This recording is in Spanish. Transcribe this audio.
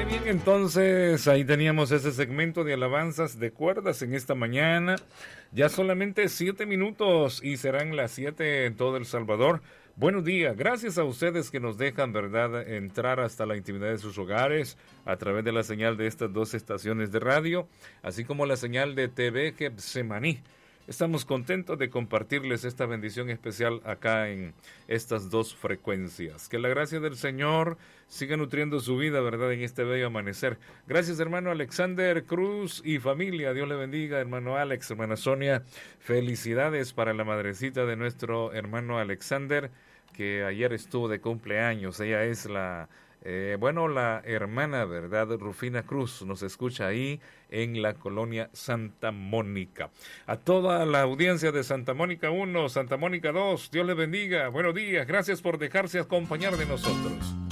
Qué bien, entonces ahí teníamos ese segmento de alabanzas de cuerdas en esta mañana. Ya solamente 7 minutos y serán las 7 en todo El Salvador. Buenos días, gracias a ustedes que nos dejan, ¿verdad?, entrar hasta la intimidad de sus hogares a través de la señal de estas dos estaciones de radio, así como la señal de TV Getsemaní. Estamos contentos de compartirles esta bendición especial acá en estas dos frecuencias. Que la gracia del Señor siga nutriendo su vida, ¿verdad?, en este bello amanecer. Gracias, hermano Alexander Cruz y familia. Dios le bendiga, hermano Alex, hermana Sonia. Felicidades para la madrecita de nuestro hermano Alexander, que ayer estuvo de cumpleaños. Ella es la hermana, ¿verdad?, Rufina Cruz, nos escucha ahí en la colonia Santa Mónica. A toda la audiencia de Santa Mónica 1, Santa Mónica 2, Dios les bendiga, buenos días, gracias por dejarse acompañar de nosotros.